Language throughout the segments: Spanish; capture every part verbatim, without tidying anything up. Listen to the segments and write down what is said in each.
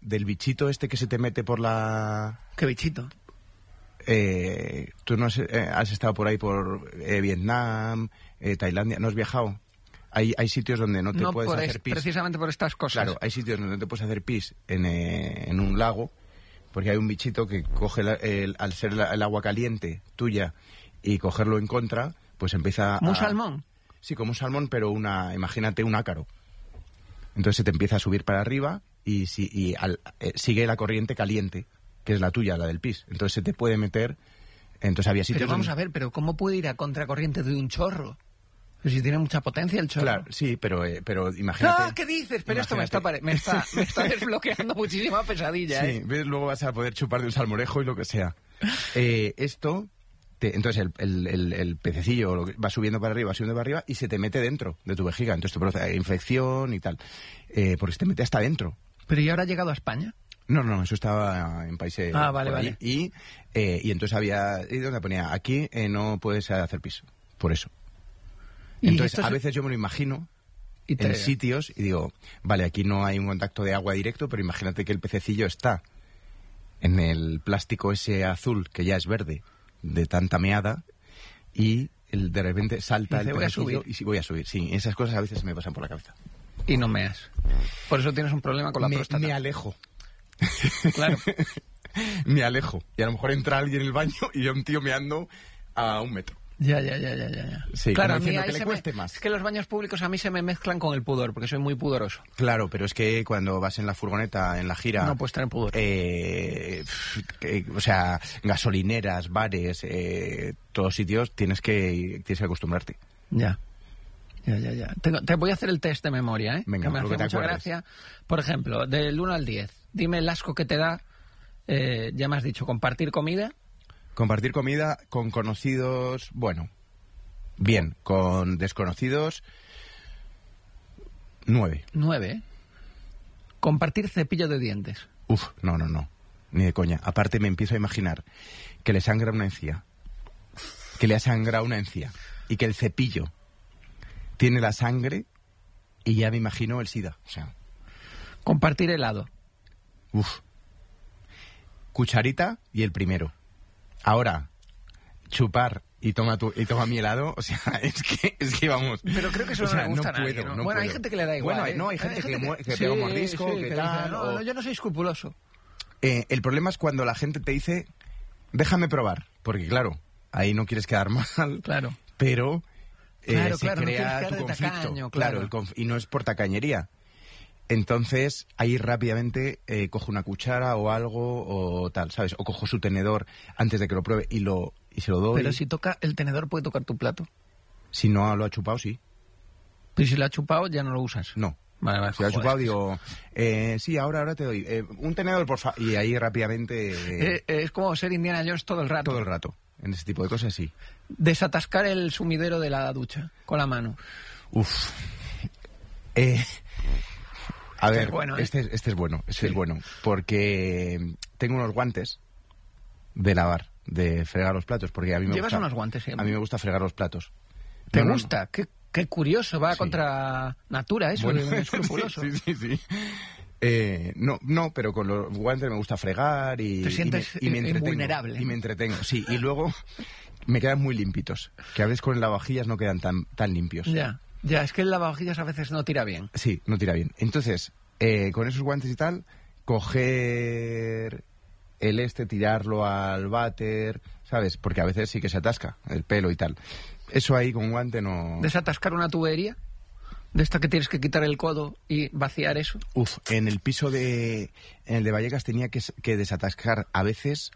del bichito este que se te mete por la... ¿Qué bichito? Eh, tú no has, eh, has estado por ahí por eh, Vietnam, eh, Tailandia, ¿no has viajado? Hay, hay sitios donde no te no puedes por hacer es, pis. precisamente por estas cosas. Claro, hay sitios donde no te puedes hacer pis en, eh, en un lago, porque hay un bichito que coge la, el, al ser la, el agua caliente tuya y cogerlo en contra, pues empieza ¿Como a... un salmón? Sí, como un salmón, pero una, imagínate un ácaro. Entonces se te empieza a subir para arriba y, si, y al, eh, sigue la corriente caliente, que es la tuya, la del pis. Entonces se te puede meter... Entonces había sitios Pero vamos donde... a ver, pero ¿cómo puede ir a contracorriente de un chorro? Pues si tiene mucha potencia el chorro. Claro, sí, pero, eh, pero imagínate... ¡Ah, qué dices! Pero esto me está, imagínate. pare- me está, me está desbloqueando muchísima pesadilla, Sí, ¿eh? ves, luego vas a poder chupar de un salmorejo y lo que sea. Eh, esto, te- entonces el, el, el, el pececillo lo que- va subiendo para arriba, va subiendo para arriba y se te mete dentro de tu vejiga. Entonces te produce infección y tal. Eh, porque se te mete hasta dentro. Pero ¿y ahora ha llegado a España? No, no, eso estaba en países... Ah, vale, por ahí. vale. Y, eh, y entonces había... ¿Y dónde ponía? Aquí eh, no puedes hacer pis. Por eso. Y Entonces, esto a se- veces yo me lo imagino Y te- en sitios y digo, vale, aquí no hay un contacto de agua directo, pero imagínate que el pececillo está en el plástico ese azul, que ya es verde, de tanta meada, y el, de repente salta Dice, el "Voy a pececillo subir". y sí, voy a subir. Sí, esas cosas a veces se me pasan por la cabeza. Y no meas. Por eso tienes un problema con la me, próstata. me alejo. Claro. Me alejo. Y a lo mejor entra alguien en el baño y yo un tío meando a un metro. Ya, ya, ya, ya, ya. ya. Sí, claro, como a mí diciendo ahí que le se cueste me... más. Es que los baños públicos a mí se me mezclan con el pudor, porque soy muy pudoroso. Claro, pero es que cuando vas en la furgoneta, en la gira... No puedes tener pudor. eh, eh, o sea, gasolineras, bares, eh, todos sitios, tienes que, tienes que acostumbrarte. Ya. Ya, ya, ya. Tengo- te voy a hacer el test de memoria, ¿eh? Venga, que me lo hace que te mucha acuerdes. gracia. Por ejemplo, del uno al diez. Dime el asco que te da, eh, ya me has dicho, compartir comida. Compartir comida con conocidos, bueno, bien, con desconocidos, nueve. Nueve. ¿eh? Compartir cepillo de dientes. Uf, no, no, no, ni de coña. Aparte me empiezo a imaginar que le sangra una encía, que le ha sangrado una encía, y que el cepillo tiene la sangre y ya me imagino el SIDA. O sea, Compartir helado. uf. Cucharita y el primero. Ahora, chupar y toma tu, y toma mi helado, o sea, es que, es que vamos. Pero creo que eso o sea, no le gusta no a nadie, puedo, ¿no? no Bueno, hay puedo. gente que le da igual. Bueno, ¿eh? no, hay gente que, mu- que sí, pega un mordisco, sí, que que dice, tal, no, o- no, yo no soy escrupuloso. Eh, el problema es cuando la gente te dice, déjame probar, porque claro, ahí no quieres quedar mal, Claro. pero eh, Claro, se claro, no quieres crea quedar tu de conflicto. tacaño, claro, claro. el conf- y no es por tacañería. Entonces, ahí rápidamente eh, cojo una cuchara o algo o tal, ¿sabes? O cojo su tenedor antes de que lo pruebe y lo y se lo doy. Pero si toca el tenedor puede tocar tu plato. Si no lo ha chupado, sí. Pero si lo ha chupado ya no lo usas. No. Vale, vale. Si lo ha joder. chupado, digo, eh, sí, ahora, ahora te doy. Eh, un tenedor, por favor. Y ahí rápidamente... eh, Eh, eh, es como ser Indiana Jones todo el rato. todo el rato. En ese tipo de cosas, sí. Desatascar el sumidero de la ducha con la mano. Uf. Eh, a Este ver, es bueno, ¿eh? este, es- este es bueno, este Sí. es bueno. Porque tengo unos guantes de lavar, de fregar los platos. Porque a mí me Llevas gusta, unos guantes siempre. A mí me gusta fregar los platos. ¿Te No, no, no. gusta? Qué, qué curioso, va Sí. contra natura eso Bueno, de un escrupuloso. sí, sí, sí. Eh, no, no, pero con los guantes me gusta fregar y, Te y sientes me, y me in- entretengo. invulnerable, Y ¿no? me entretengo, sí. Y luego me quedan muy limpitos. Que a veces con el lavavajillas no quedan tan, tan limpios. Ya, ya, es que el lavavajillas a veces no tira bien. Sí, no tira bien. Entonces, eh, con esos guantes y tal, coger el este, tirarlo al váter, ¿sabes? Porque a veces sí que se atasca el pelo y tal. Eso ahí con un guante no... Desatascar una tubería, de esta que tienes que quitar el codo y vaciar eso. Uf, en el piso de... En el de Vallecas tenía que, s- que desatascar a veces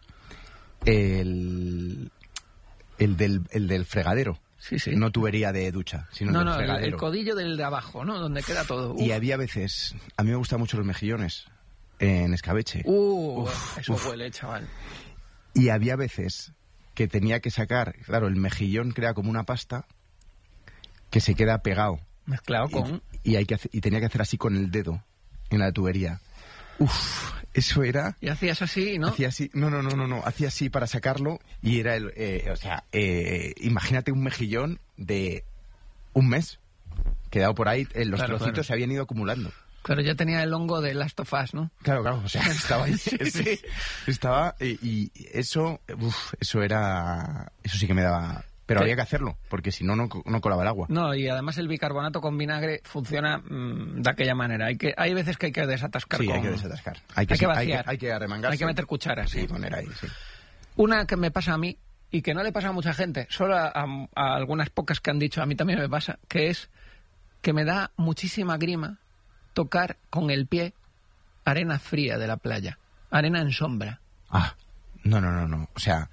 el... El del, el del fregadero. Sí, sí. No tubería de ducha, sino no, el del no, el, fregadero. el codillo del de abajo, ¿no? Donde queda todo. Uf. Y había veces... A mí me gustan mucho los mejillones en escabeche. Uh, Uf, eso uf. huele, chaval. Y había veces que tenía que sacar, claro, el mejillón crea como una pasta que se queda pegado. Mezclado Y, con... y hay que hacer- y tenía que hacer así con el dedo en la tubería. Uf, eso era... Y hacías así, ¿no? Hacía así, no, no, no, no, no, hacía así para sacarlo y era el, eh, o sea, eh, imagínate un mejillón de un mes quedado por ahí, eh, los Claro, trocitos claro. se habían ido acumulando. Claro, ya tenía el hongo de Last of Us, ¿no? Claro, claro, o sea, estaba ahí. Sí, sí, sí. Estaba, y, y eso, uf, eso era, eso sí que me daba... Pero Sí. había que hacerlo, porque si no, no, no colaba el agua. No, y además el bicarbonato con vinagre funciona mmm, de aquella manera. Hay que, hay veces que hay que desatascar. Sí, con... hay que desatascar. Hay que, Hay que hay vaciar. que, hay que arremangarse. Hay que meter cucharas. Sí, Sí. poner ahí, sí. Una que me pasa a mí, y que no le pasa a mucha gente, solo a, a- a algunas pocas que han dicho, a mí también me pasa, que es que me da muchísima grima tocar con el pie arena fría de la playa, arena en sombra. Ah, no, no, no, no. O sea,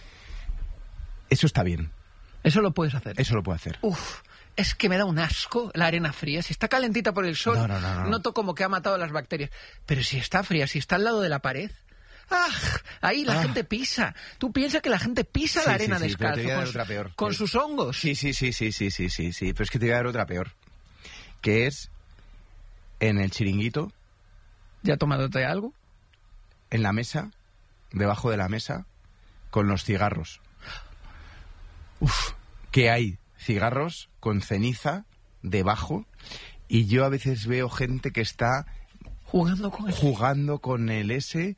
eso está bien. Eso lo puedes hacer. Eso lo puedo hacer. Uf, es que me da un asco la arena fría. Si está calentita por el sol, No, no, no, no. noto como que ha matado las bacterias. Pero si está fría, si está al lado de la pared... ¡Ah! Ahí la Ah. gente pisa. Tú piensas que la gente pisa Sí, la sí, arena sí, pero descalzo te voy a dar con, otra peor. con Sí. sus hongos. Sí, sí, sí, sí, sí, sí, sí, sí. Pero es que te voy a dar otra peor. Que es en el chiringuito, ¿Ya tomándote algo? en la mesa, debajo de la mesa, con los cigarros. Uf, que hay cigarros con ceniza debajo, y yo a veces veo gente que está Jugando con el... jugando con el S,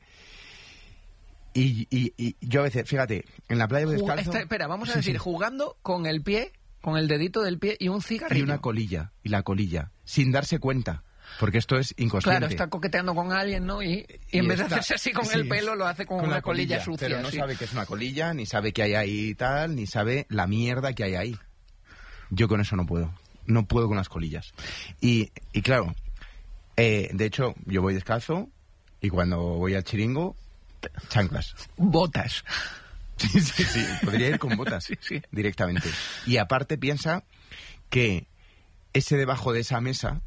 y, y, y yo a veces, fíjate, en la playa Ju- descalzo... Esta- espera, vamos a Sí, decir, sí. jugando con el pie, con el dedito del pie y un cigarrillo. Y una colilla, y la colilla, sin darse cuenta, porque esto es inconsciente. Claro, está coqueteando con alguien, ¿no? Y, y en Y vez de está- hacerse así con sí, el pelo, lo hace con, una la colilla, sucia. Pero no sí. sabe que es una colilla, ni sabe que hay ahí y tal, ni sabe la mierda que hay ahí. Yo con eso no puedo. No puedo con las colillas. Y, y claro, eh, de hecho, yo voy descalzo, y cuando voy al chiringo, chanclas. Botas. Sí, sí, sí. Podría ir con botas Sí, sí. directamente. Y aparte piensa que ese debajo de esa mesa,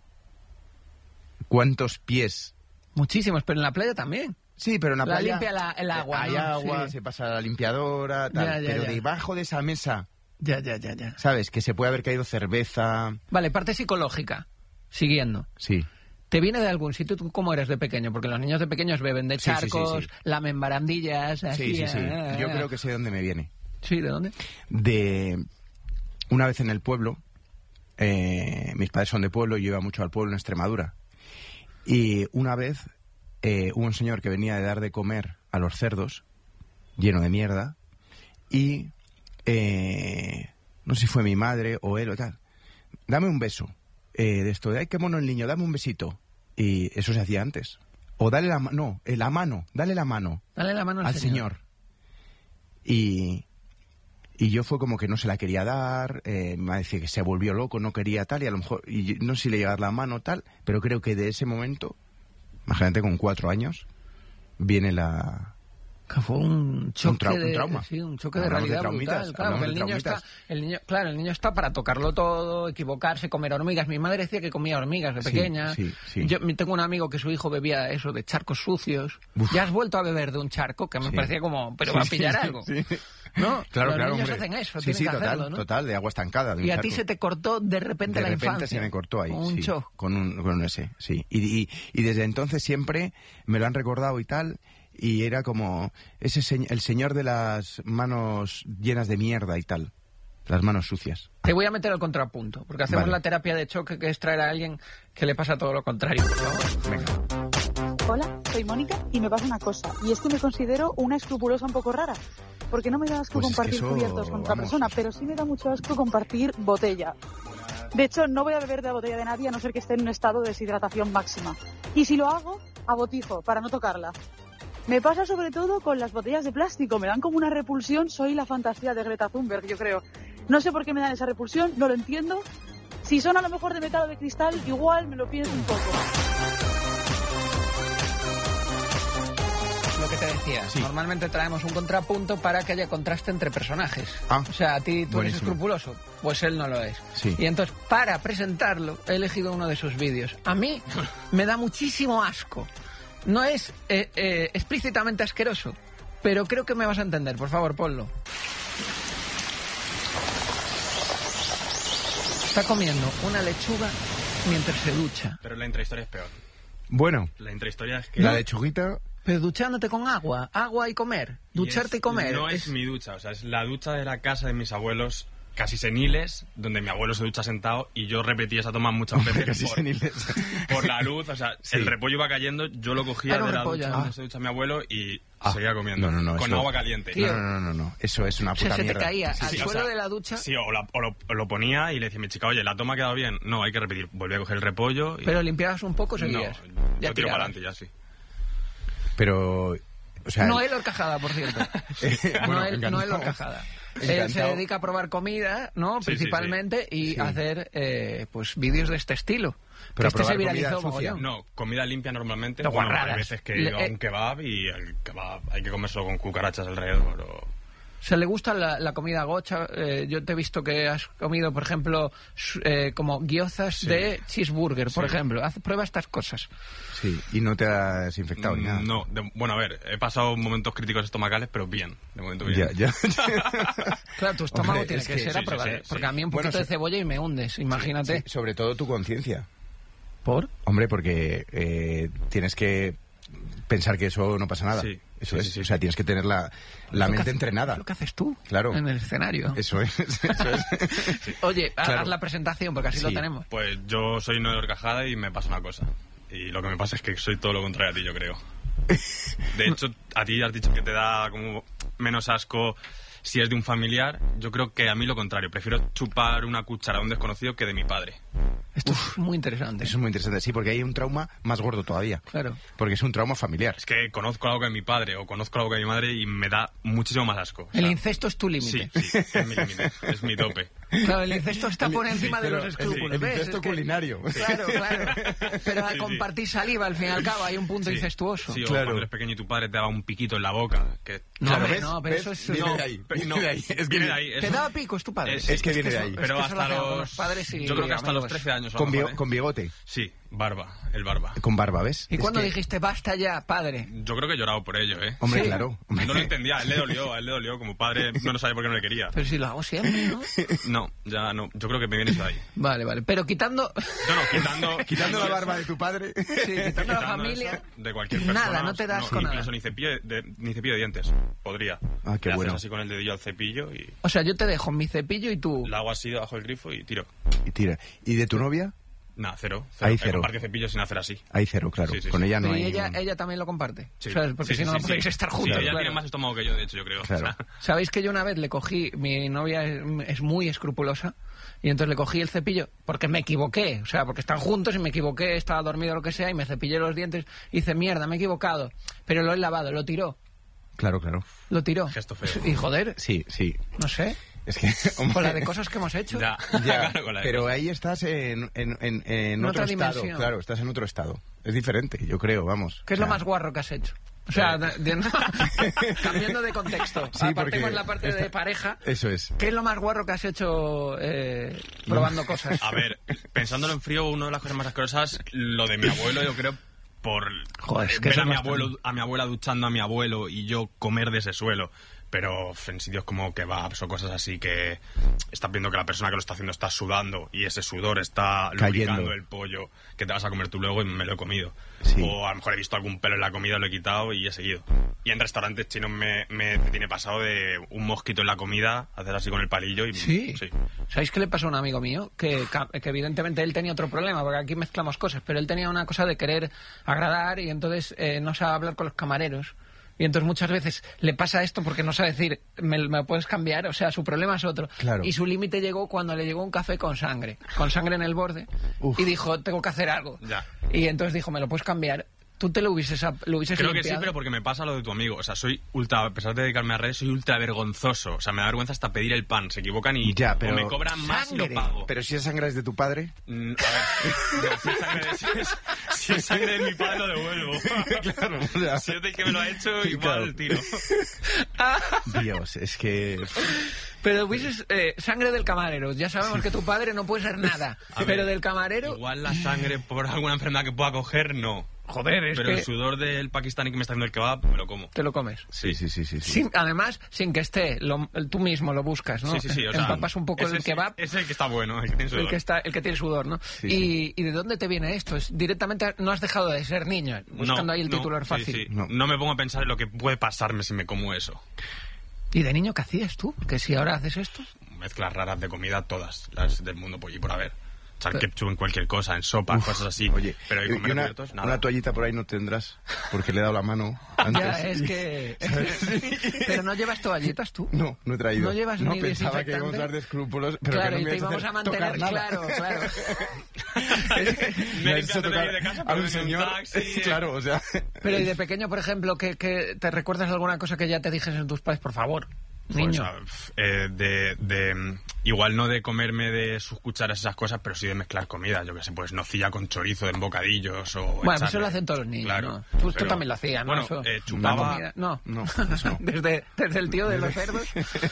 ¿cuántos pies? Muchísimos, pero en la playa también. Sí, pero en la, La playa limpia la- el agua, hay ¿no? agua, Sí. se pasa la limpiadora, tal. Ya, ya, pero ya. debajo de esa mesa, Ya, ya, ya, ya. ¿sabes? Que se puede haber caído cerveza. Vale, parte psicológica. Siguiendo. Sí. ¿Te viene de algún sitio? ¿Tú cómo eres de pequeño? Porque los niños de pequeños beben de Sí, sí, sí, charcos, sí. lamen barandillas, así... Sí, sí, sí. ah, Yo ah. creo que sé de dónde me viene. Sí, ¿de dónde? De una vez en el pueblo, eh, mis padres son de pueblo, yo iba mucho al pueblo en Extremadura. Y una vez eh, hubo un señor que venía de dar de comer a los cerdos, lleno de mierda, y eh, no sé si fue mi madre o él o tal. Dame un beso. Eh, de esto de, ay, qué mono el niño, dame un besito. Y eso se hacía antes. O dale la mano, no, eh, la mano, dale la mano Dale la mano al, al señor. Y, y yo fue como que no se la quería dar, eh, me decía que se volvió loco, no quería tal, y a lo mejor, y yo no sé si le iba a dar la mano tal, pero creo que de ese momento, imagínate con cuatro años, viene la... Que fue un choque trau- un de trauma. sí, un choque de Hablamos de realidad traumitas, brutal. Claro, hablamos que el de niño está, traumitas. el niño, claro, el niño está para tocarlo todo, equivocarse, comer hormigas. Mi madre decía que comía hormigas de Sí, pequeña. sí, sí. Yo tengo un amigo que su hijo bebía eso de charcos sucios. Uf. Ya has vuelto a beber de un charco que me Sí. parecía como, pero Sí, va a sí, pillar sí, algo. sí. ¿No? Claro, Los claro, niños hombre. hacen eso, Sí, tienen sí, que total, hacerlo, ¿no? total, de agua estancada. de un Y a ti charco. se te cortó de repente De la repente infancia. se me cortó ahí, Un sí, cho. con un, con un ese, sí. Y, y, y desde entonces siempre me lo han recordado y tal, y era como ese se- el señor de las manos llenas de mierda y tal, las manos sucias. Te voy a meter al contrapunto, porque hacemos Vale. la terapia de choque, que es traer a alguien que le pasa todo lo contrario, por favor. Venga. Hola, soy Mónica y me pasa una cosa, y es que me considero una escrupulosa un poco rara, porque no me da asco Pues es que compartir eso, cubiertos con otra vamos. persona, pero sí me da mucho asco compartir botella. De hecho, no voy a beber de la botella de nadie a no ser que esté en un estado de deshidratación máxima. Y si lo hago, a botijo, para no tocarla. Me pasa sobre todo con las botellas de plástico, me dan como una repulsión, soy la fantasía de Greta Thunberg, yo creo. No sé por qué me dan esa repulsión, no lo entiendo. Si son a lo mejor de metal o de cristal, igual me lo pienso un poco. Lo que te decía, Sí. normalmente traemos un contrapunto para que haya contraste entre personajes. Ah, o sea, a ti tú eres buenísimo. escrupuloso, pues él no lo es. Sí. Y entonces, para presentarlo, he elegido uno de sus vídeos. A mí me da muchísimo asco. No es eh, eh, explícitamente asqueroso, pero creo que me vas a entender. Por favor, ponlo. Está comiendo una lechuga mientras se ducha. Pero la intrahistoria es peor. Bueno, La intrahistoria es que... la lechuguita, Pero duchándote con agua, agua y comer. Ducharte y, es- comer. No es, mi ducha, o sea, es la ducha de la casa de mis abuelos casi seniles, donde mi abuelo se ducha sentado y yo repetía esa toma muchas veces Casi por, seniles. por la luz. O sea, Sí. el repollo iba cayendo, yo lo cogía Ah, no, de la repollo, ducha ah. donde se ducha mi abuelo y Ah, seguía comiendo. no, no, no, con eso- agua caliente. Tío. No, no, no, no, no. Eso es una O sea, puta se te mierda. caía Sí, al sí, o suelo sea, de la ducha, Sí, o, la- o lo, o lo ponía y le decía a mi chica, oye, la toma ha quedado bien. No, hay que repetir. Volví a coger el repollo y... pero limpiabas un poco, no, seguías. yo tiro tirabas. para adelante ya, sí. Pero, o sea... No él Horcajada, por cierto. bueno, no él, encantado. no él Horcajada. Él Encantado. se dedica a probar comida, ¿no? Sí, Principalmente, y Sí. hacer eh, pues vídeos de este estilo. Pero Que a este se probar comida viralizó sucia. mogollón. No, comida limpia normalmente. No, Bueno, guarradas. hay veces que Le- he ido a eh. un kebab y el kebab hay que comérselo con cucarachas alrededor o... ¿Se le gusta la, la comida gocha? Eh, yo te he visto que has comido, por ejemplo, s- eh, como guiozas Sí. de cheeseburger, por Sí. ejemplo. Haz, prueba estas cosas. Sí, y no te has infectado ni nada. Mm, No, de- bueno, a ver, he pasado momentos críticos estomacales, pero bien, de momento bien. Ya, ya. Claro, tu estómago Hombre, tiene es que, que ser sí, a sí, probar. sí, ¿eh? sí. Porque a mí un Bueno, poquito de sí. cebolla y me hundes, imagínate. Sí, sobre todo tu conciencia. ¿Por? Hombre, porque eh, tienes que pensar que eso no pasa nada. Sí, Eso sí, es. sí, sí. O sea, tienes que tener la, la Lo que mente hace- entrenada. es lo que haces tú Claro. en el escenario. Eso es. Eso es. Oye, ha- Claro. haz la presentación porque así Sí. lo tenemos. Pues yo soy Noel Horcajada y me pasa una cosa. Y lo que me pasa es que soy todo lo contrario a ti, yo creo. De hecho, a ti has dicho que te da como menos asco si es de un familiar. Yo creo que a mí lo contrario. Prefiero chupar una cuchara de un desconocido que de mi padre. Esto es muy interesante. Eso es muy interesante. Sí, porque hay un trauma más gordo todavía. Claro. Porque es un trauma familiar. Es que conozco algo de mi padre o conozco algo de mi madre y me da muchísimo más asco. O sea, El incesto es tu Sí, límite. sí, es mi límite, es mi tope. Claro, el incesto está por El- encima sí, de pero los el- escrúpulos. el ¿ves? incesto Es que- culinario. Claro, claro. Pero al Sí, sí. compartir saliva, al fin y al cabo, hay un punto Sí. incestuoso. Sí, o Claro. cuando eres pequeño y tu padre te daba un piquito en la boca. Que, No, Claro, hombre, ¿ves? no, pero ¿ves? eso es... Viene no. de ahí. Pero Viene no, de ahí. Es viene que- de ahí. ¿Te eso- daba picos tu padre? Es- es que viene de eso- ahí. es Pero que eso hasta lo hacen con los... los padres y yo creo que hasta los amigos. trece años a lo Con, mejor, bio- ¿eh? con bigote. Sí, barba, el barba. Con barba, ¿ves? ¿Y Es cuándo que- dijiste, basta ya, padre? Yo creo que he llorado por ello, ¿eh? Hombre, Sí. claro. Hombre. No lo entendía, a él le dolió, a él le dolió. Como padre no, no sabía por qué no le quería. Pero si lo hago siempre, ¿no? No, ya no. Yo creo que me viene eso de ahí. Vale, vale. Pero quitando... No, no, quitando... Quitando la eso, barba de tu padre. Sí, quitando la quitando familia... eso de cualquier nada, persona. no te das no, con nada. Incluso ni cepillo de, ni cepillo de dientes. Podría. Ah, qué Le haces bueno. así con el dedillo al cepillo y O sea, yo te dejo mi cepillo y tú... la hago así debajo del grifo y tiro. Y tira. ¿Y de tu novia? Nah, cero. Ahí He cero. compartido cepillo sin hacer así. Hay cero, claro. Sí, sí, Con sí. ella no y hay... ella, un- ella también lo comparte. Sí. ¿Sabes? Porque Sí, si no, sí, no sí, podéis sí. estar Sí, juntos. ella claro. tiene más estómago que yo, de hecho, yo creo. Claro. O sea, ¿Sabéis que yo una vez le cogí, mi novia es, es muy escrupulosa, y entonces le cogí el cepillo porque me equivoqué, o sea, porque están juntos y me equivoqué, estaba dormido o lo que sea, y me cepillé los dientes y hice, mierda, me he equivocado, pero lo he lavado, lo tiró, Claro, claro. lo tiró. Gesto feo. Y joder, Sí, sí. no sé, Es que... hombre, con la de cosas que hemos hecho. ya, Ya, claro, con la de pero cosas. ahí estás en, en, en, en En otro otra estado. dimensión. Claro, estás en otro estado. Es diferente, yo creo, vamos. ¿Qué es O sea, lo más guarro que has hecho? O sea, Eh. de- de- no, cambiando de contexto, Sí, apartemos porque la parte de esta- pareja. Eso es. ¿Qué es lo más guarro que has hecho eh, probando cosas? A ver, pensándolo en frío, una de las cosas más asquerosas, lo de mi abuelo, yo creo, por Joder, es que ver eso a no mi está abuelo, bien. a mi abuela duchando a mi abuelo y yo comer de ese suelo. Pero en sitios como kebabs o cosas así que estás viendo que la persona que lo está haciendo está sudando y ese sudor está Cayendo. lubricando el pollo que te vas a comer tú luego y me lo he comido. Sí. O a lo mejor he visto algún pelo en la comida, lo he quitado y he seguido. Y en restaurantes chinos me, me tiene pasado de un mosquito en la comida, hacer así con el palillo y... Sí. sí. ¿Sabéis qué le pasó a un amigo mío? Que, que evidentemente él tenía otro problema, porque aquí mezclamos cosas, pero él tenía una cosa de querer agradar y entonces eh, no sabe hablar con los camareros. Y entonces muchas veces le pasa esto porque no sabe decir, ¿me, me lo puedes cambiar? O sea, su problema es otro. Claro. Y su límite llegó cuando le llegó un café con sangre, con sangre en el borde, Uf. y dijo, tengo que hacer algo. Ya. Y entonces dijo, ¿me lo puedes cambiar? ¿Tú te lo hubieses, lo hubieses Creo que sí, limpiado? pero porque me pasa lo de tu amigo. O sea, soy ultra, a pesar de dedicarme a redes, soy ultra vergonzoso. O sea, me da vergüenza hasta pedir el pan. Se equivocan y Ya, pero- o me cobran más y Sangre. lo pago. Pero si esa sangre es de tu padre... Mm, a ver, no, si, es sangre de, si, es, si es sangre de mi padre, lo devuelvo. Claro, o sea, Si es del que me lo ha hecho, igual Claro. tiro. Dios, es que... Pero hubieses eh, sangre del camarero. Ya sabemos que tu padre no puede ser nada. A ver, pero del camarero... Igual la sangre por alguna enfermedad que pueda coger, no. Joder, es Pero que el sudor del pakistaní que me está haciendo el kebab, me lo como. te lo comes. Sí, sí, sí, sí. sí. Sin- además, sin que esté, lo- tú mismo lo buscas, ¿no? Sí, sí, sí. O sea, Empapas un poco ese el sí- kebab, Es el que está bueno, el que tiene el sudor. que, está, el que tiene sudor, ¿no? Sí, y, sí. ¿Y de dónde te viene esto? Es directamente, no has dejado de ser niño, buscando No, ahí el no, titular sí, fácil. sí. No. No me pongo a pensar en lo que puede pasarme si me como eso. ¿Y de niño qué hacías tú? Porque si ahora haces esto... mezclas raras de comida, todas las del mundo por y por haber. Echar ketchup en cualquier cosa, en sopa, Uf, cosas así. Oye, pero y comer una, cubiertos, nada. una toallita por ahí no tendrás, porque le he dado la mano antes. Ya, es que... Pero no llevas toallitas tú. No, no he traído. No llevas no, ni pensaba que íbamos a desinfectante. dar de escrúpulos, pero Claro, que no y me te ibas a íbamos hacer a mantener, tocar nada. claro, claro. Me he has limpiado hecho antes de tocar ir de casa, a pero un en un señor, taxi, claro, o sea... Pero y de pequeño, por ejemplo, que, que te recuerdas alguna cosa que ya te dijesen tus padres, por favor, niño. Pues, o sea, eh, de, de igual no de comerme de sus cucharas esas cosas, pero sí de mezclar comida, yo que sé, pues nocilla con chorizo en bocadillos o Bueno, pues echarle- eso lo hacen todos los niños, claro, ¿no? Tú, tú pero- también lo hacías, ¿no? Bueno, Eso. eh, La chupaba comida- No, No, eso no. desde, desde el tío de los cerdos.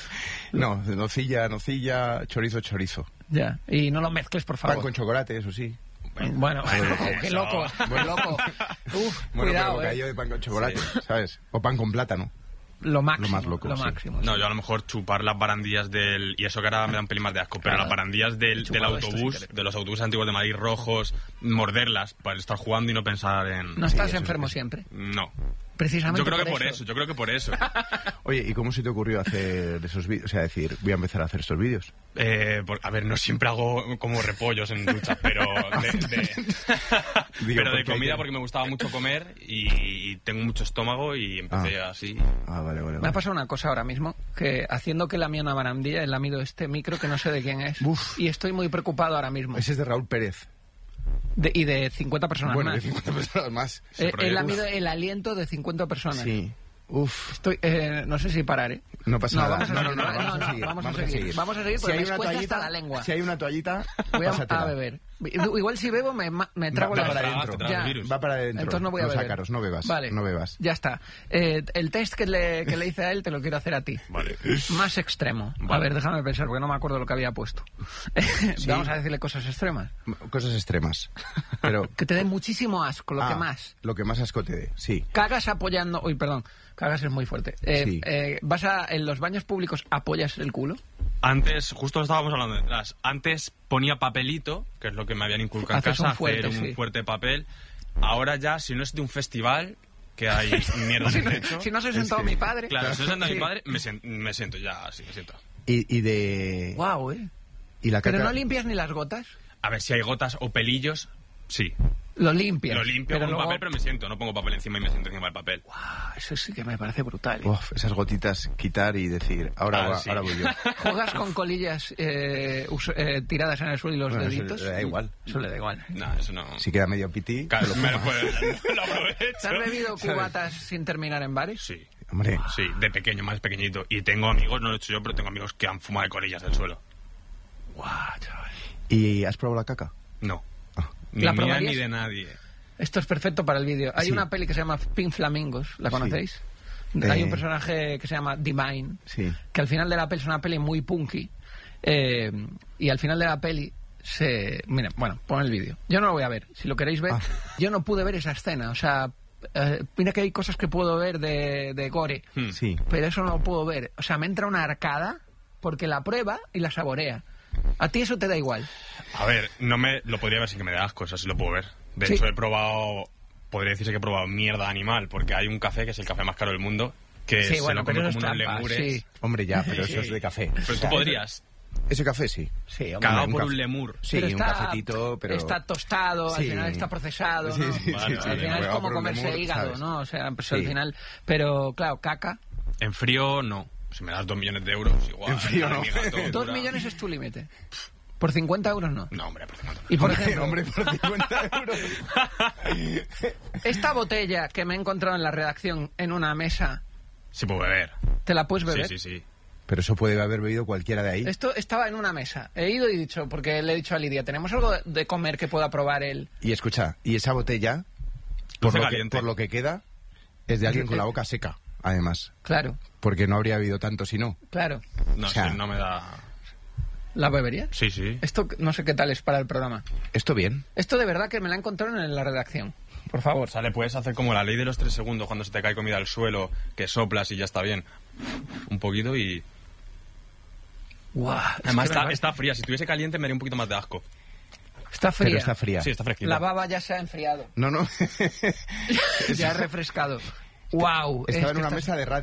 No, de nocilla, nocilla, chorizo, chorizo. Ya, y no lo mezcles, por Pan favor. con chocolate, eso sí. Bueno, Bueno, qué eso. loco, qué loco. Uf, Bueno, cuidado, pero bocadillo eh. de pan con chocolate, ¿sabes? O pan con plátano. Lo máximo, Lo más loco, lo sí. máximo. No, sí. yo a lo mejor chupar las barandillas del... Y eso que ahora me da un pelín más de asco, pero Claro. las barandillas del, He del chupado esto sin autobús, querer. de los autobuses antiguos de Madrid rojos, morderlas para estar jugando y no pensar en... No estás eso es- enfermo eso. siempre. No. Precisamente Yo creo que por por eso, yo creo que por eso. Oye, ¿y cómo se te ocurrió hacer esos vídeos? O sea, decir, voy a empezar a hacer estos vídeos. Eh, por- a ver, no siempre hago como repollos en duchas, pero de, de- Digo, pero de porque hay comida que- porque me gustaba mucho comer y, y tengo mucho estómago y empecé Ah. así. Ah, vale, vale, Me ha vale. pasado una cosa ahora mismo, que haciendo que la mía una barandilla, he lamido este micro que no sé de quién es. Uf. Y estoy muy preocupado ahora mismo. Ese es de Raúl Pérez. De- y de cincuenta personas Bueno, más. de cincuenta personas más. Eh, he proyecto. lamido el aliento de cincuenta personas. Sí. Uf. Estoy, eh, no sé si parar, ¿eh? No pasa nada. Vamos a No, seguir, no, no, ¿eh? vamos a seguir. Vamos a seguir. Vamos a seguir Si porque hay me una escuece toallita, hasta la lengua. si hay una toallita, Voy a, pásatela. a beber. Igual si bebo me, ma- me trago Va, la va para tragas, adentro. te tragas Ya. el virus. Va para adentro. Entonces no voy a Los beber. ácaros, no bebas. Vale. No bebas. Ya está. Eh, el test que le, que le hice a él te lo quiero hacer a ti. Vale. Más extremo. A Vale. ver, déjame pensar porque no me acuerdo lo que había puesto. Vamos a decirle cosas extremas. Cosas extremas. Pero... Que te dé muchísimo asco, lo Ah, que más. Lo que más asco te dé, sí. Cagas apoyando... Uy, perdón. Cagas es muy fuerte. Eh, Sí. eh, ¿Vas a... en los baños públicos apoyas el culo? Antes, justo estábamos hablando detrás, antes ponía papelito, que es lo que me habían inculcado en Haces casa, un fuerte, hacer un sí. fuerte papel. Ahora ya, si no es de un festival, que hay mierda Si en no, el techo... si no se es sentado que- mi padre... Claro, si no es de Sí. mi padre, me, sien- me siento ya, así me siento. Y, y de... Guau, eh. Y la caca... Pero no limpias ni las gotas. A ver, si hay gotas o pelillos, sí. Lo limpias. Lo limpio con un luego- papel, pero me siento. No pongo papel encima y me siento encima del papel. Ah, eso sí que me parece brutal. ¿eh? Uf, esas gotitas quitar y decir, ahora, Ah, va- sí. ahora voy yo. ¿Juegas con colillas eh, us- eh, tiradas en el suelo y los Bueno, eso deditos? le da igual. Eso le da igual. No, eso no. Si queda medio pití, Claro, te lo me lo, fumas. puedo- lo aprovecho. ¿Te has bebido ¿Sabes? cubatas sin terminar en bares? Sí, Hombre, sí, de pequeño, más pequeñito. Y tengo amigos, no lo he hecho yo, pero tengo amigos que han fumado de colillas del suelo. Guau, chaval. ¿y has probado la caca? No. Ah. Ni ¿La mía probarías? ni de nadie. Esto es perfecto para el vídeo. Hay Sí. una peli que se llama Pink Flamingos, ¿la Sí. conocéis? Eh. Hay un personaje que se llama Divine, Sí. que al final de la peli es una peli muy punky, eh, y al final de la peli se... Mira, bueno, pon el vídeo. Yo no lo voy a ver, si lo queréis ver. Ah. Yo no pude ver esa escena, o sea, eh, mira que hay cosas que puedo ver de, de gore, Hmm. Sí. pero eso no lo puedo ver. O sea, me entra una arcada porque la prueba y la saborea. A ti eso te da igual. A ver, no me lo podría ver sin que me dé asco, eso sí lo puedo ver. De Sí. hecho, he probado, podría decirse que he probado mierda animal, porque hay un café que es el café más caro del mundo, que Sí, se bueno, lo pero come eso como es unos trampa, lemures. sí. Hombre, ya, pero eso es de café. Pero O tú sea, podrías, Ese café sí. Sí, hombre. cagado un por café. un lemur. Sí, Pero un está- cafetito, pero... Está tostado, al Sí. final está procesado, Sí, ¿no? sí, sí, Vale, sí, Al final es pegado como por un comerse lemur, hígado, ¿sabes? ¿no? O sea, pues Sí. al final... Pero, claro, caca... En frío, no. Si me das dos millones de euros, igual. En frío, dale, no. mi gato, Dos dura. millones es tu límite. Por cincuenta euros no. No, hombre, por cincuenta. Y por Hombre, ejemplo, hombre, por cincuenta euros. esta botella que me he encontrado en la redacción en una mesa, Sí puedo beber. ¿te la puedes beber? Sí, sí, sí. Pero eso puede haber bebido cualquiera de ahí. Esto estaba en una mesa. He ido y dicho, porque le he dicho a Lidia, ¿tenemos algo de- de comer que pueda probar él? Y escucha, y esa botella, por Dulce lo, que, caliente. por lo que queda, es de alguien con la boca seca, además. Claro, Porque no habría habido tanto si no. claro. No O sea- sé, no me da... ¿La beberías? Sí, sí. Esto no sé qué tal es para el programa. Esto bien. Esto de verdad que me la encontraron en la redacción. Por favor. O sea, le puedes hacer como la ley de los tres segundos cuando se te cae comida al suelo, que soplas y ya está bien. Un poquito y... Guau, es Además que me está, parece- está fría. Si tuviese caliente me haría un poquito más de asco. está fría. Pero está fría. Sí, está fresquita. La baba ya se ha enfriado. No, no. Ya ha refrescado. Wow. Estaba en una mesa de radio.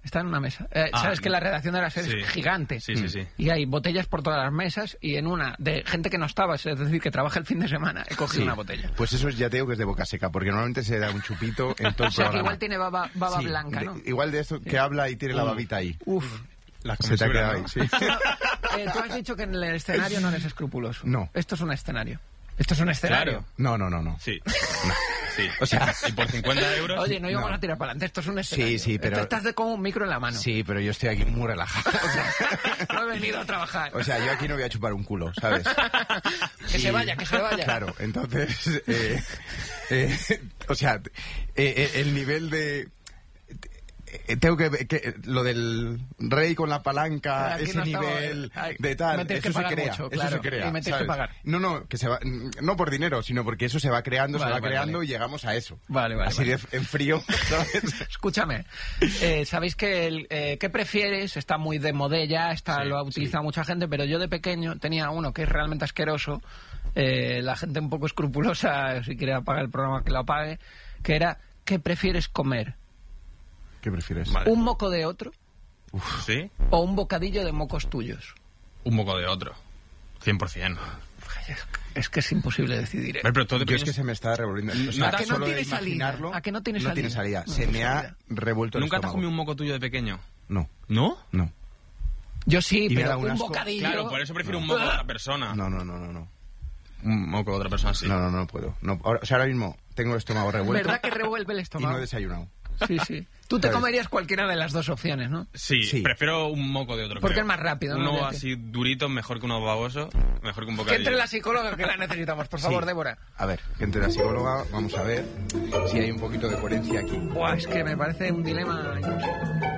Está en una mesa. Eh, Ah, Sabes que la redacción de la serie sí. es gigante. Sí, sí, sí. Y hay botellas por todas las mesas y en una de gente que no estaba, es decir, que trabaja el fin de semana, he cogido Sí. una botella. Pues eso es, ya te digo que es de boca seca, porque normalmente se da un chupito en todo O el sea que programa. igual tiene baba, baba Sí, blanca, de- ¿no? igual de esto que habla y tiene la babita ahí. Uf. La Se te ha comensura, quedado ¿no? ahí, sí. Eh, tú has dicho que en el escenario no eres escrupuloso. No. Esto es un escenario. Esto es un escenario. Claro. No, no, no, no. Sí. Sí. O sea- y por cincuenta euros... Oye, no íbamos No. a tirar para adelante, esto es un escenario. sí, pero- Esto estás de con un micro en la mano. Sí, pero yo estoy aquí muy relajado. O sea, No he venido a trabajar. o sea, yo aquí no voy a chupar un culo, ¿sabes? Que se Y- vaya, que se vaya. Claro, entonces, eh, eh, o sea, eh, eh, el nivel de... eh, Tengo que, que lo del rey con la palanca, Aquí ese no estamos- nivel ay, de me tal, tienes que eso se pagar crea, mucho, eso claro, se crea, y me tienes que ¿sabes? pagar. No, no, que se va, no por dinero, sino porque eso se va creando, Vale, se va vale, creando vale. y llegamos a eso. Vale, vale, Así vale. de en frío, ¿sabes? Escúchame, eh, sabéis que el, eh, ¿qué prefieres? Está muy de modella, está, Sí, lo ha utilizado mucha gente, pero yo de pequeño tenía uno que es realmente asqueroso, eh, la gente un poco escrupulosa, si quiere apagar el programa que lo apague, que era, ¿qué prefieres comer? ¿Qué prefieres? Vale. ¿Un moco de otro ¿Sí? o un bocadillo de mocos tuyos? Un poco de otro. cien por ciento. Es, es que es imposible decidir. ¿eh? Ver, pero todo Yo depende- es que se me está revolviendo. O ¿A sea, que no solo de tiene salida? imaginarlo, ¿A que no tiene no salida? tiene salida. No Se tiene me ha salida. revuelto el ¿Nunca te has estómago. comido un moco tuyo de pequeño? No, ¿No? no. Yo sí, Y me da pero un un asco. bocadillo... Claro, por eso prefiero un moco de otra persona. No, no, no, no, no. Un moco de otra persona, sí. No, no, no puedo. No, ahora, o sea, ahora mismo tengo el estómago revuelto ¿Verdad que revuelve el y estómago? no he desayunado. Sí, sí. Tú te ¿Sabes? comerías cualquiera de las dos opciones, ¿no? Sí, Sí. prefiero un moco de otro. Porque creo. es más rápido, ¿no? Uno Ya así durito, mejor que uno baboso, mejor que un Que bocadillo. entre la psicóloga que la necesitamos, por favor, Sí. Débora. A ver, que entre la psicóloga, vamos a ver si hay un poquito de coherencia aquí. Buah, es que me parece un dilema imposible.